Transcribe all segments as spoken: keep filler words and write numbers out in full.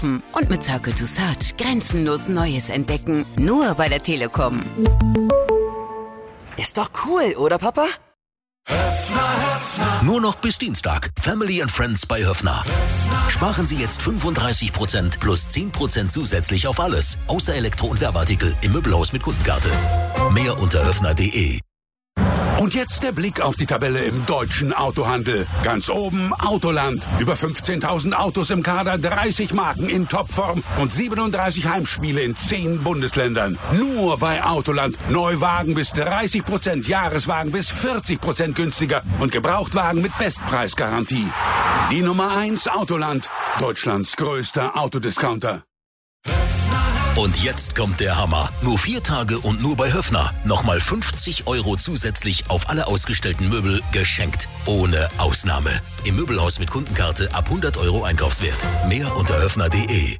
shoppen und mit Circle to Search grenzenlos Neues entdecken. Nur bei der Telekom. Ist doch cool, oder Papa? Höffner, Höffner. Nur noch bis Dienstag. Family and Friends bei Höffner. Sparen Sie jetzt fünfunddreißig Prozent plus zehn Prozent zusätzlich auf alles. Außer Elektro- und Werbeartikel im Möbelhaus mit Kundenkarte. Mehr unter höffner punkt de. Und jetzt der Blick auf die Tabelle im deutschen Autohandel. Ganz oben Autoland. Über fünfzehntausend Autos im Kader, dreißig Marken in Topform und siebenunddreißig Heimspiele in zehn Bundesländern. Nur bei Autoland. Neuwagen bis dreißig Prozent, Jahreswagen bis vierzig Prozent günstiger und Gebrauchtwagen mit Bestpreisgarantie. Die Nummer eins Autoland. Deutschlands größter Autodiscounter. Und jetzt kommt der Hammer. Nur vier Tage und nur bei Höffner. Nochmal fünfzig Euro zusätzlich auf alle ausgestellten Möbel geschenkt. Ohne Ausnahme. Im Möbelhaus mit Kundenkarte ab hundert Euro Einkaufswert. Mehr unter höffner punkt de.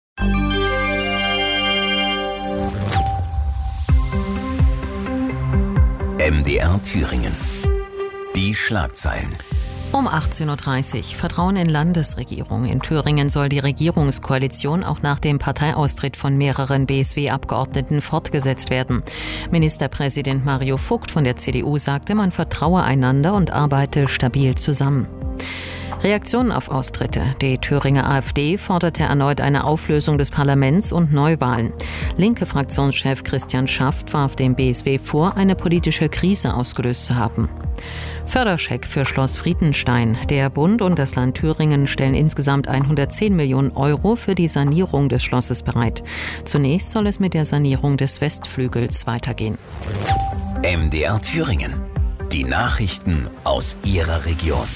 M D R Thüringen. Die Schlagzeilen. Um achtzehn Uhr dreißig. Vertrauen in Landesregierung. In Thüringen soll die Regierungskoalition auch nach dem Parteiaustritt von mehreren B S W-Abgeordneten fortgesetzt werden. Ministerpräsident Mario Vogt von der C D U sagte, man vertraue einander und arbeite stabil zusammen. Reaktionen auf Austritte. Die Thüringer AfD forderte erneut eine Auflösung des Parlaments und Neuwahlen. Linke Fraktionschef Christian Schaft warf dem B S W vor, eine politische Krise ausgelöst zu haben. Förderscheck für Schloss Friedenstein. Der Bund und das Land Thüringen stellen insgesamt hundertzehn Millionen Euro für die Sanierung des Schlosses bereit. Zunächst soll es mit der Sanierung des Westflügels weitergehen. M D R Thüringen. Die Nachrichten aus Ihrer Region.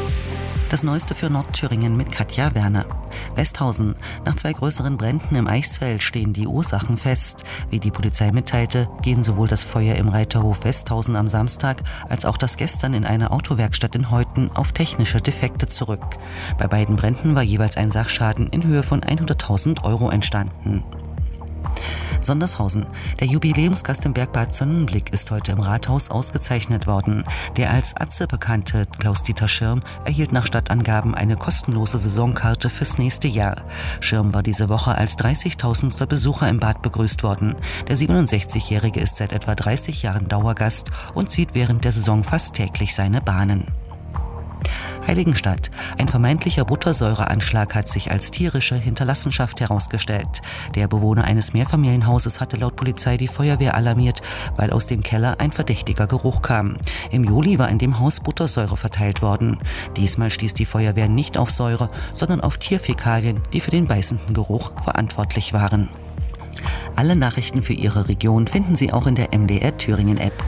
Das Neueste für Nordthüringen mit Katja Werner. Westhausen. Nach zwei größeren Bränden im Eichsfeld stehen die Ursachen fest. Wie die Polizei mitteilte, gehen sowohl das Feuer im Reiterhof Westhausen am Samstag als auch das gestern in einer Autowerkstatt in Heuthen auf technische Defekte zurück. Bei beiden Bränden war jeweils ein Sachschaden in Höhe von hunderttausend Euro entstanden. Sondershausen. Der Jubiläumsgast im Bergbad Sonnenblick ist heute im Rathaus ausgezeichnet worden. Der als Atze bekannte Klaus-Dieter Schirm erhielt nach Stadtangaben eine kostenlose Saisonkarte fürs nächste Jahr. Schirm war diese Woche als dreißigtausendster Besucher im Bad begrüßt worden. Der siebenundsechzigjährige ist seit etwa dreißig Jahren Dauergast und zieht während der Saison fast täglich seine Bahnen. Heiligenstadt. Ein vermeintlicher Buttersäureanschlag hat sich als tierische Hinterlassenschaft herausgestellt. Der Bewohner eines Mehrfamilienhauses hatte laut Polizei die Feuerwehr alarmiert, weil aus dem Keller ein verdächtiger Geruch kam. Im Juli war in dem Haus Buttersäure verteilt worden. Diesmal stieß die Feuerwehr nicht auf Säure, sondern auf Tierfäkalien, die für den beißenden Geruch verantwortlich waren. Alle Nachrichten für Ihre Region finden Sie auch in der M D R Thüringen App.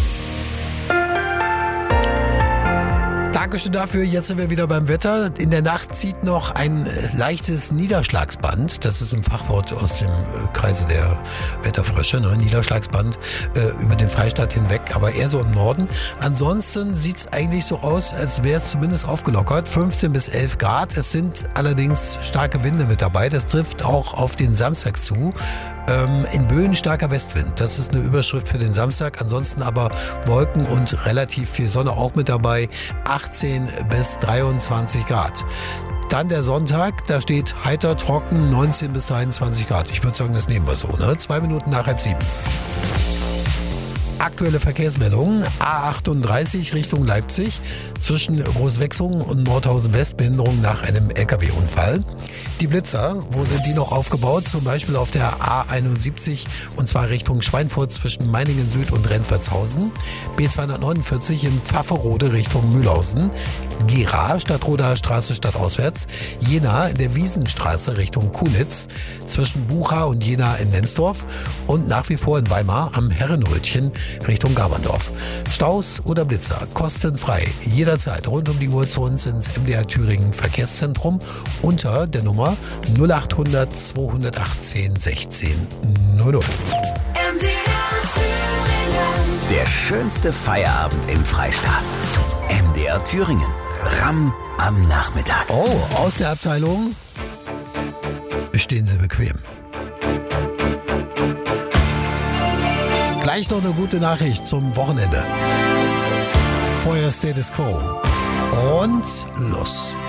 Dankeschön dafür. Jetzt sind wir wieder beim Wetter. In der Nacht zieht noch ein leichtes Niederschlagsband. Das ist ein Fachwort aus dem Kreise der Wetterfrösche, ne? Niederschlagsband äh, über den Freistaat hinweg, aber eher so im Norden. Ansonsten sieht es eigentlich so aus, als wäre es zumindest aufgelockert. fünfzehn bis elf Grad. Es sind allerdings starke Winde mit dabei. Das trifft auch auf den Samstag zu. Ähm, in Böen starker Westwind. Das ist eine Überschrift für den Samstag. Ansonsten aber Wolken und relativ viel Sonne auch mit dabei. achtzehn bis dreiundzwanzig Grad. Dann der Sonntag, da steht heiter, trocken, neunzehn bis dreiundzwanzig Grad. Ich würde sagen, das nehmen wir so, ne? Zwei Minuten nach halb sieben. Aktuelle Verkehrsmeldungen. A achtunddreißig Richtung Leipzig. Zwischen Großwechsungen und Nordhausen West Behinderung nach einem L K W-Unfall. Die Blitzer, wo sind die noch aufgebaut? Zum Beispiel auf der A einundsiebzig und zwar Richtung Schweinfurt zwischen Meiningen Süd und Rentwertshausen. B zweihundertneunundvierzig in Pfafferode Richtung Mühlhausen. Gera, Stadtroder Straße stadtauswärts. Jena in der Wiesenstraße Richtung Kunitz. Zwischen Bucha und Jena in Nensdorf. Und nach wie vor in Weimar am Herrenrötchen Richtung Gaberndorf. Staus oder Blitzer, kostenfrei, jederzeit rund um die Uhr zu uns ins M D R Thüringen Verkehrszentrum unter der Nummer null achthundert zweihundertachtzehn sechzehn null null. M D R Thüringen. Der schönste Feierabend im Freistaat. M D R Thüringen. Ramm am Nachmittag. Oh, aus der Abteilung stehen Sie bequem. Gleich noch eine gute Nachricht zum Wochenende. Vorher Status Quo. Und los.